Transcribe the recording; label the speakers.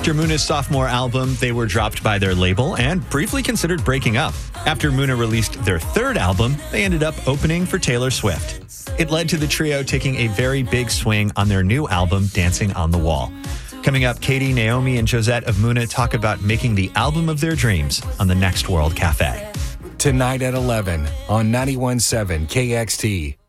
Speaker 1: After Muna's sophomore album, they were dropped by their label and briefly considered breaking up. After Muna released their third album, they ended up opening for Taylor Swift. It led to the trio taking a very big swing on their new album, Dancing on the Wall. Coming up, Katie, Naomi, and Josette of Muna talk about making the album of their dreams on the Next World Cafe.
Speaker 2: Tonight at 11 on 91.7 KXT.